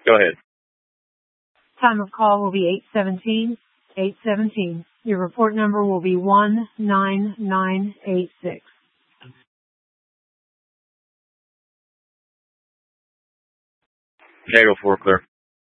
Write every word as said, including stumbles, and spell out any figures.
Go ahead. Time of call will be eight seventeen. eight seventeen. Your report number will be one nine nine eight six. Okay, go for it, clear.